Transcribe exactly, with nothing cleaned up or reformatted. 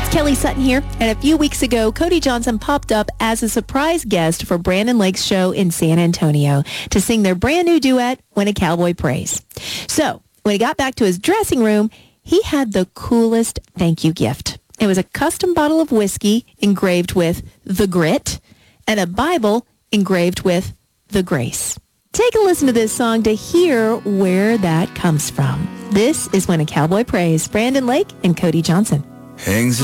Kelly Sutton here, and a few weeks ago, Cody Johnson popped up as a surprise guest for Brandon Lake's show in San Antonio to sing their brand new duet, When a Cowboy Prays. So, when he got back to his dressing room, he had the coolest thank you gift. It was a custom bottle of whiskey engraved with The Grit and a Bible engraved with The Grace. Take a listen to this song to hear where that comes from. This is When a Cowboy Prays. Brandon Lake and Cody Johnson. Hangs